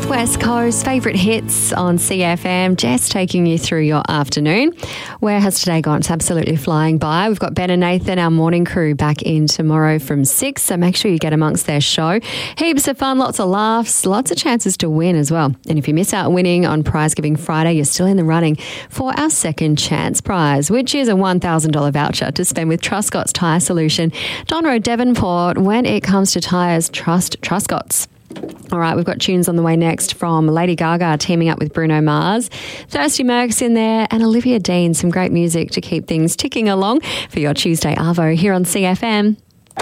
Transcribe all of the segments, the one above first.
West Coast, favourite hits on CFM. Jess taking you through your afternoon. Where has today gone? It's absolutely flying by. We've got Ben and Nathan, our morning crew, back in tomorrow from 6, so make sure you get amongst their show. Heaps of fun, lots of laughs, lots of chances to win as well. And if you miss out winning on Prize Giving Friday, you're still in the running for our second chance prize, which is a $1,000 voucher to spend with Truscott's Tyre Solution. Don Road, Devonport. When it comes to tyres, trust Truscott's. All right, we've got tunes on the way next from Lady Gaga teaming up with Bruno Mars, Thirsty Mercs in there, and Olivia Dean. Some great music to keep things ticking along for your Tuesday Arvo here on CFM.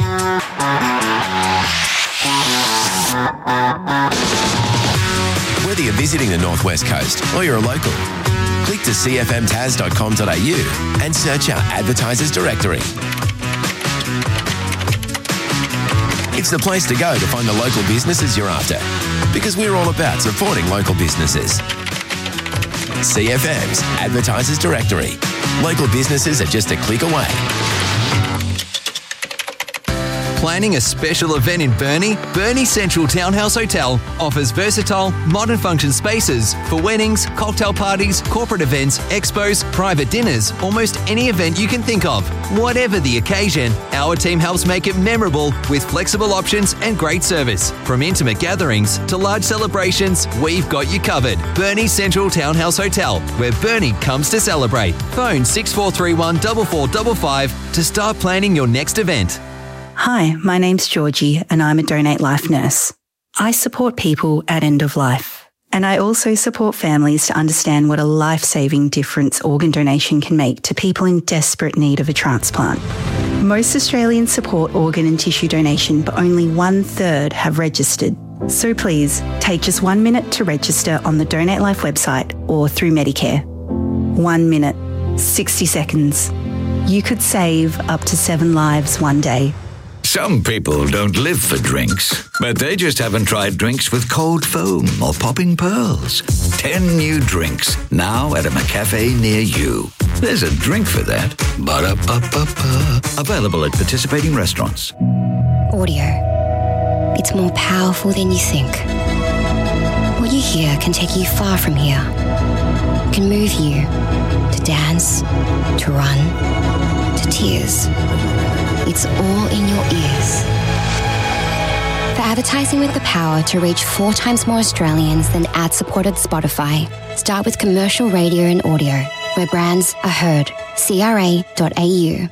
Whether you're visiting the Northwest Coast or you're a local, click to cfmtas.com.au and search our advertisers directory. It's the place to go to find the local businesses you're after, because we're all about supporting local businesses. CFM's Advertisers Directory. Local businesses are just a click away. Planning a special event in Burnie? Burnie Central Townhouse Hotel offers versatile, modern function spaces for weddings, cocktail parties, corporate events, expos, private dinners, almost any event you can think of. Whatever the occasion, our team helps make it memorable with flexible options and great service. From intimate gatherings to large celebrations, we've got you covered. Burnie Central Townhouse Hotel, where Burnie comes to celebrate. Phone 6431 4455 to start planning your next event. Hi, my name's Georgie and I'm a Donate Life nurse. I support people at end of life, and I also support families to understand what a life-saving difference organ donation can make to people in desperate need of a transplant. Most Australians support organ and tissue donation, but only 1/3 have registered. So please, take just 1 minute to register on the Donate Life website or through Medicare. 1 minute, 60 seconds. You could save up to 7 lives one day. Some people don't live for drinks, but they just haven't tried drinks with cold foam or popping pearls. 10 new drinks, now at a McCafe near you. There's a drink for that. Ba-da-ba-ba-ba. Available at participating restaurants. Audio. It's more powerful than you think. What you hear can take you far from here. It can move you to dance, to run, to tears. It's all in your ears. For advertising with the power to reach 4 times more Australians than ad-supported Spotify, start with commercial radio and audio, where brands are heard. CRA.au.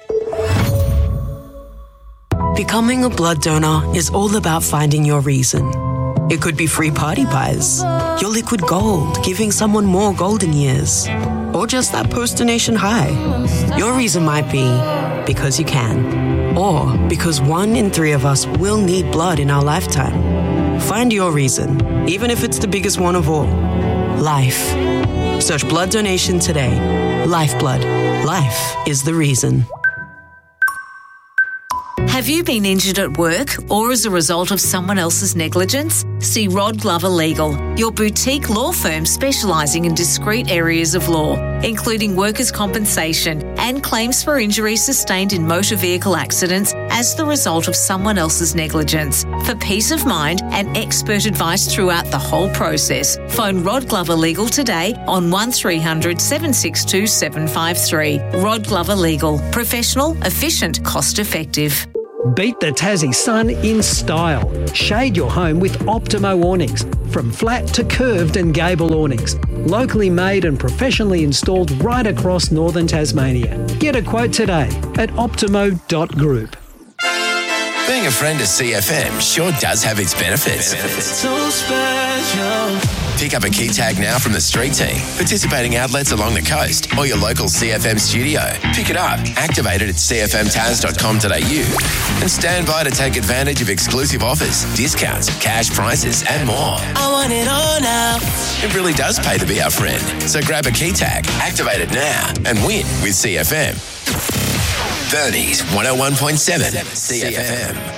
Becoming a blood donor is all about finding your reason. It could be free party pies, your liquid gold, giving someone more golden years, or just that post-donation high. Your reason might be because you can, or because 1 in 3 of us will need blood in our lifetime. Find your reason, even if it's the biggest one of all. Life. Search blood donation today. Lifeblood. Life is the reason. Have you been injured at work or as a result of someone else's negligence? See Rod Glover Legal, your boutique law firm specialising in discrete areas of law, including workers' compensation and claims for injuries sustained in motor vehicle accidents as the result of someone else's negligence. For peace of mind and expert advice throughout the whole process, phone Rod Glover Legal today on 1300 762 753. Rod Glover Legal. Professional, efficient, cost-effective. Beat the Tassie sun in style. Shade your home with Optimo awnings. From flat to curved and gable awnings. Locally made and professionally installed right across northern Tasmania. Get a quote today at optimo.group. Being a friend of CFM sure does have its benefits. So special. Pick up a key tag now from the street team, participating outlets along the coast, or your local CFM studio. Pick it up, activate it at cfmtas.com.au, and stand by to take advantage of exclusive offers, discounts, cash prizes, and more. I want it all now. It really does pay to be our friend. So grab a key tag, activate it now, and win with CFM. Burnie's 101.7 CFM.